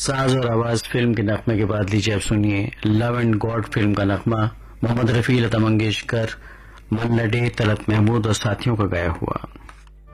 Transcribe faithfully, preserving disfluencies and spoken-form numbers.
साज और आवाज फिल्म के नगमे के बाद लीजिए अब सुनिए लव एंड गॉड फिल्म का नगमा मोहम्मद रफी, लता मंगेशकर, मन्ना डे, तलत महमूद और साथियों का गाया हुआ।